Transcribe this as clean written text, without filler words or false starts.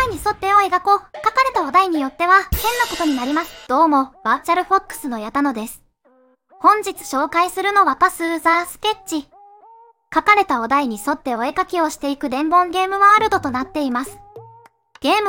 に沿って絵を描こう。書かれたお題によっては変なことになります。どうも、バーチャルフォックスの矢田野です。本日紹介するのはパス・ザ・スケッチ。書かれたお題に沿ってお絵描きをしていく伝言ゲームワールドとなっています。ゲーム